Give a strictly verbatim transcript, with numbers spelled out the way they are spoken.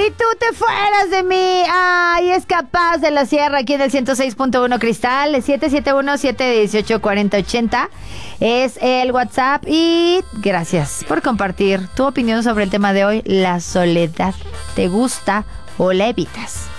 Y tú te fueras de mí. Ay, es capaz de la sierra aquí en el ciento seis punto uno Cristal. siete siete uno, siete uno ocho, cuatro cero ocho cero es el WhatsApp. Y gracias por compartir tu opinión sobre el tema de hoy. La soledad, ¿te gusta o la evitas?